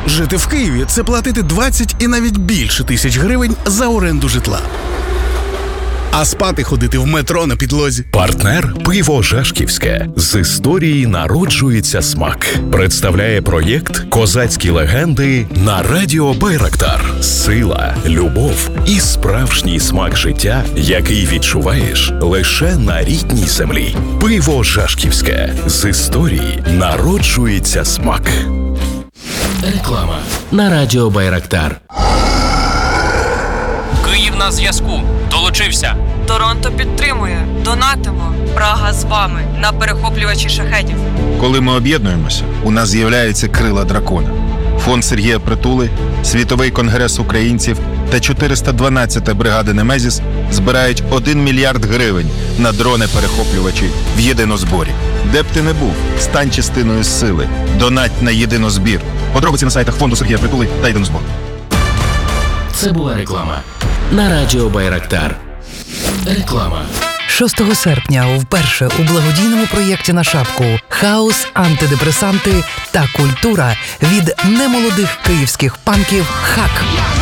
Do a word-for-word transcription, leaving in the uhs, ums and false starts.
Жити в Києві – це платити двадцять і навіть більше тисяч гривень за оренду житла. А спати ходити в метро на підлозі. Партнер «Пиво Жашківське». З історії народжується смак. Представляє проєкт «Козацькі легенди» на радіо Байрактар. Сила, любов і справжній смак життя, який відчуваєш лише на рідній землі. «Пиво Жашківське». З історії народжується смак. Реклама на радіо Байрактар. Київ на зв'язку. Долучився. Торонто підтримує. Донатимо. Прага з вами на перехоплювачі шахедів. Коли ми об'єднуємося, у нас з'являються крила дракона. Фонд Сергія Притули, Світовий конгрес українців та чотириста дванадцята бригада Немезіс збирають один мільярд гривень на дрони-перехоплювачі в єдинозборі. Де б ти не був, стань частиною сили. Донать на єдинозбір. Подробиці на сайтах Фонду Сергія Притули та єдинозбору. Це була реклама на радіо Байрактар. Реклама. шостого серпня вперше у благодійному проєкті на шапку «Хаос, антидепресанти та культура» від немолодих київських панків «Хак».